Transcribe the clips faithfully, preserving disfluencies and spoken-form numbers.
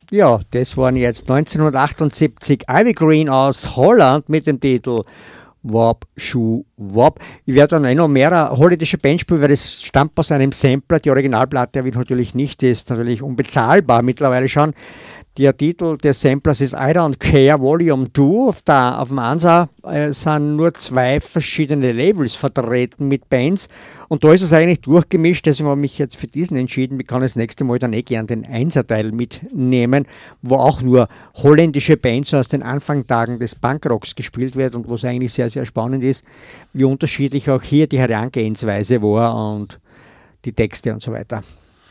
Ja, das waren jetzt neunzehnhundertachtundsiebzig Ivy Green aus Holland mit dem Titel Wop, Schuh, Wop. Ich werde dann eh noch mehr holländische Band spielen, weil das stammt aus einem Sampler. Die Originalplatte habe ich natürlich nicht, die ist natürlich unbezahlbar mittlerweile schon. Der Titel des Samplers ist I Don't Care Volume zwei. Auf, der, auf dem Ansa äh, sind nur zwei verschiedene Labels vertreten mit Bands. Und da ist es eigentlich durchgemischt. Deswegen habe ich mich jetzt für diesen entschieden. Ich kann das nächste Mal dann eh gern den Einserteil mitnehmen, wo auch nur holländische Bands aus den Anfangstagen des Punkrocks gespielt wird und was eigentlich sehr, sehr spannend ist, wie unterschiedlich auch hier die Herangehensweise war und die Texte und so weiter.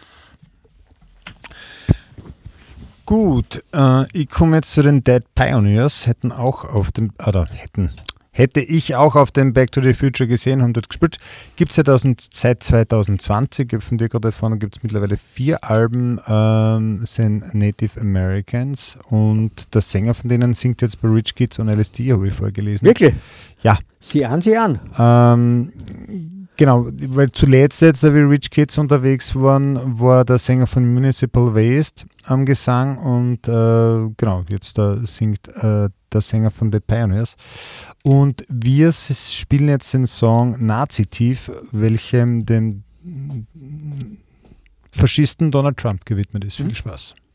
Gut, äh, ich komme jetzt zu den Dead Pioneers, hätten auch auf dem, oder hätten, hätte ich auch auf dem Back to the Future gesehen, haben dort gespielt. Gibt es seit zwanzig zwanzig, von dir gerade vorne gibt es mittlerweile vier Alben, ähm, sind Native Americans und der Sänger von denen singt jetzt bei Rich Kids und L S D, habe ich vorgelesen. Wirklich? Ja. Sieh an, sieh an. Ähm, Genau, weil zuletzt jetzt, wie Rich Kids unterwegs waren, war der Sänger von Municipal Waste am Gesang und äh, genau, jetzt da singt äh, der Sänger von The Pioneers. Und wir spielen jetzt den Song Nazi-Tief, welchem dem Faschisten Donald Trump gewidmet ist. Viel Spaß.